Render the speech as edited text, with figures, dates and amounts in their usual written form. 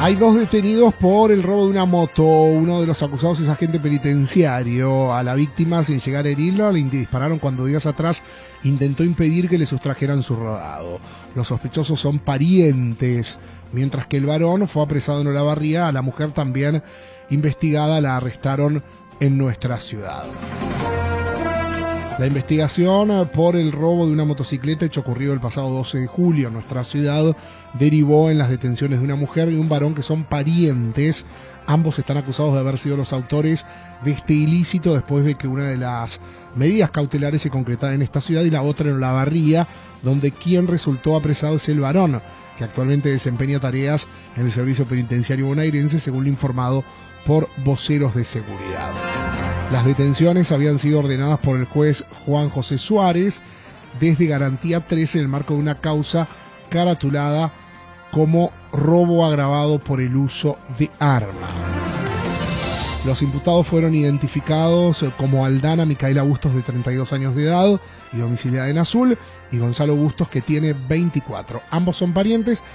Hay dos detenidos por el robo de una moto. Uno de los acusados es agente penitenciario. A la víctima, sin llegar a herirla, le dispararon cuando días atrás intentó impedir que le sustrajeran su rodado. Los sospechosos son parientes, mientras que el varón fue apresado en Olavarría. A la mujer, también investigada, la arrestaron en nuestra ciudad. La investigación por el robo de una motocicleta hecho ocurrido el pasado 12 de julio en nuestra ciudad derivó en las detenciones de una mujer y un varón que son parientes. Ambos están acusados de haber sido los autores de este ilícito después de que una de las medidas cautelares se concretara en esta ciudad y la otra en Olavarría, donde quien resultó apresado es el varón, que actualmente desempeña tareas en el servicio penitenciario bonaerense, según lo informado por voceros de seguridad. Las detenciones habían sido ordenadas por el juez Juan José Suárez desde Garantía 13 en el marco de una causa caratulada como robo agravado por el uso de arma. Los imputados fueron identificados como Aldana Micaela Bustos, de 32 años de edad y domiciliada en Azul, y Gonzalo Bustos, que tiene 24. Ambos son parientes